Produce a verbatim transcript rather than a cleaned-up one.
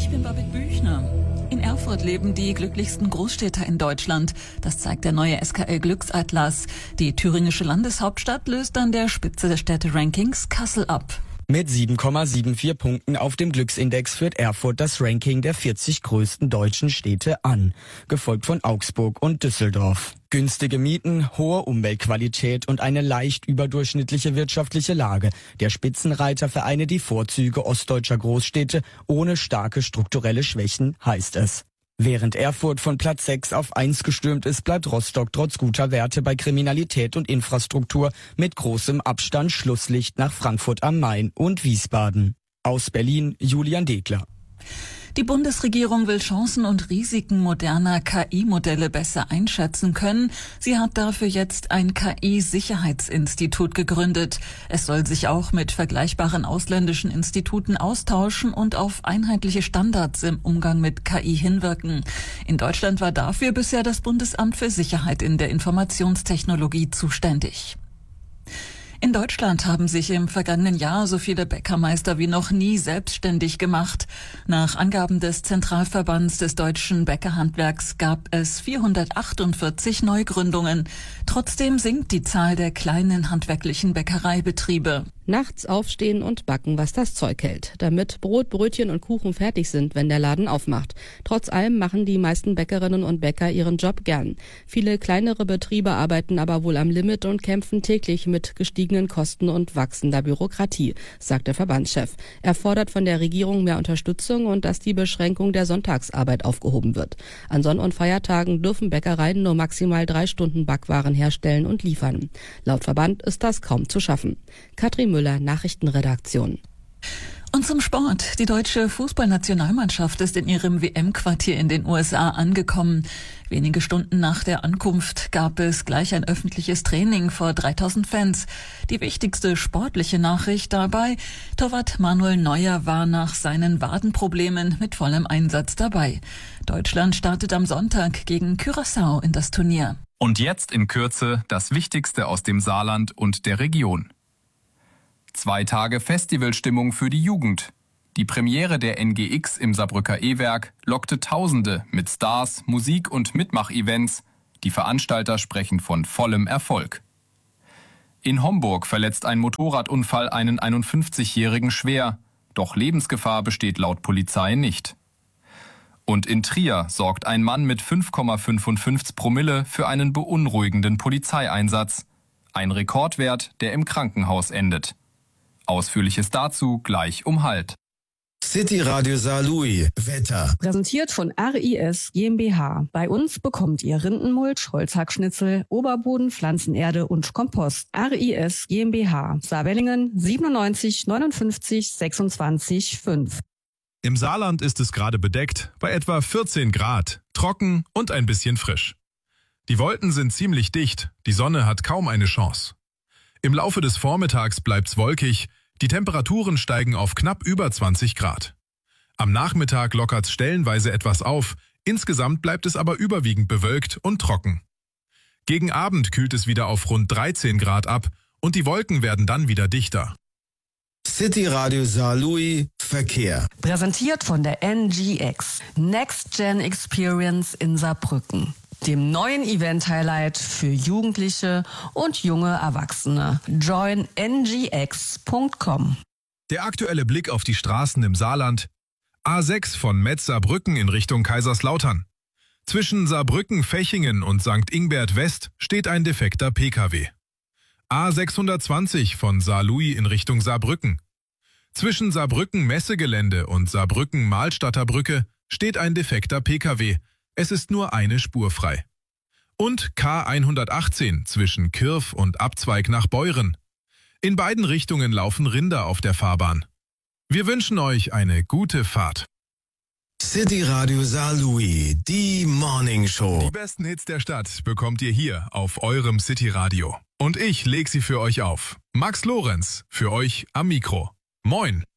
Ich bin Babette Büchner. In Erfurt leben die glücklichsten Großstädter in Deutschland. Das zeigt der neue S K L-Glücksatlas. Die thüringische Landeshauptstadt löst an der Spitze des Städte-Rankings Kassel ab. Mit sieben Komma vierundsiebzig Punkten auf dem Glücksindex führt Erfurt das Ranking der vierzig größten deutschen Städte an, gefolgt von Augsburg und Düsseldorf. Günstige Mieten, hohe Umweltqualität und eine leicht überdurchschnittliche wirtschaftliche Lage. Der Spitzenreiter vereine die Vorzüge ostdeutscher Großstädte ohne starke strukturelle Schwächen, heißt es. Während Erfurt von Platz sechs auf eins gestürmt ist, bleibt Rostock trotz guter Werte bei Kriminalität und Infrastruktur mit großem Abstand Schlusslicht nach Frankfurt am Main und Wiesbaden. Aus Berlin, Julian Degler. Die Bundesregierung will Chancen und Risiken moderner K I-Modelle besser einschätzen können. Sie hat dafür jetzt ein K I-Sicherheitsinstitut gegründet. Es soll sich auch mit vergleichbaren ausländischen Instituten austauschen und auf einheitliche Standards im Umgang mit K I hinwirken. In Deutschland war dafür bisher das Bundesamt für Sicherheit in der Informationstechnologie zuständig. In Deutschland haben sich im vergangenen Jahr so viele Bäckermeister wie noch nie selbstständig gemacht. Nach Angaben des Zentralverbands des deutschen Bäckerhandwerks gab es vierhundertachtundvierzig Neugründungen. Trotzdem sinkt die Zahl der kleinen handwerklichen Bäckereibetriebe. Nachts aufstehen und backen, was das Zeug hält, damit Brot, Brötchen und Kuchen fertig sind, wenn der Laden aufmacht. Trotz allem machen die meisten Bäckerinnen und Bäcker ihren Job gern. Viele kleinere Betriebe arbeiten aber wohl am Limit und kämpfen täglich mit gestiegenen Kosten und wachsender Bürokratie, sagt der Verbandschef. Er fordert von der Regierung mehr Unterstützung und dass die Beschränkung der Sonntagsarbeit aufgehoben wird. An Sonn- und Feiertagen dürfen Bäckereien nur maximal drei Stunden Backwaren herstellen und liefern. Laut Verband ist das kaum zu schaffen. Katrin Müller, Nachrichtenredaktion. Und zum Sport. Die deutsche Fußballnationalmannschaft ist in ihrem W M-Quartier in den U S A angekommen. Wenige Stunden nach der Ankunft gab es gleich ein öffentliches Training vor dreitausend Fans. Die wichtigste sportliche Nachricht dabei: Torwart Manuel Neuer war nach seinen Wadenproblemen mit vollem Einsatz dabei. Deutschland startet am Sonntag gegen Curaçao in das Turnier. Und jetzt in Kürze das Wichtigste aus dem Saarland und der Region. Zwei Tage Festivalstimmung für die Jugend. Die Premiere der N G X im Saarbrücker E-Werk lockte Tausende mit Stars, Musik und Mitmach-Events. Die Veranstalter sprechen von vollem Erfolg. In Homburg verletzt ein Motorradunfall einen einundfünfzigjährigen schwer. Doch Lebensgefahr besteht laut Polizei nicht. Und in Trier sorgt ein Mann mit fünf Komma fünfundfünfzig Promille für einen beunruhigenden Polizeieinsatz. Ein Rekordwert, der im Krankenhaus endet. Ausführliches dazu gleich um halb. City Radio Saarlouis, Wetter. Präsentiert von R I S GmbH. Bei uns bekommt ihr Rindenmulch, Holzhackschnitzel, Oberboden, Pflanzenerde und Kompost. R I S GmbH. Saarwellingen siebenundneunzig neunundfünfzig sechsundzwanzig fünf. Im Saarland ist es gerade bedeckt, bei etwa vierzehn Grad, trocken und ein bisschen frisch. Die Wolken sind ziemlich dicht, die Sonne hat kaum eine Chance. Im Laufe des Vormittags bleibt's wolkig, die Temperaturen steigen auf knapp über zwanzig Grad. Am Nachmittag lockert's stellenweise etwas auf, insgesamt bleibt es aber überwiegend bewölkt und trocken. Gegen Abend kühlt es wieder auf rund dreizehn Grad ab und die Wolken werden dann wieder dichter. City Radio Saarlouis, Verkehr. Präsentiert von der N G X. Next Gen Experience in Saarbrücken. Dem neuen Event-Highlight für Jugendliche und junge Erwachsene. join n g x punkt com. Der aktuelle Blick auf die Straßen im Saarland. A sechs von Metz Saarbrücken in Richtung Kaiserslautern. Zwischen Saarbrücken-Fechingen und Sankt Ingbert West steht ein defekter P K W. A sechshundertzwanzig von Saarlouis in Richtung Saarbrücken. Zwischen Saarbrücken-Messegelände und Saarbrücken-Mahlstadter Brücke steht ein defekter P K W. Es ist nur eine Spur frei. Und K hundertachtzehn zwischen Kirf und Abzweig nach Beuren. In beiden Richtungen laufen Rinder auf der Fahrbahn. Wir wünschen euch eine gute Fahrt. City Radio Saarlouis, die Morning Show. Die besten Hits der Stadt bekommt ihr hier auf eurem City Radio. Und ich leg sie für euch auf. Max Lorenz, für euch am Mikro. Moin.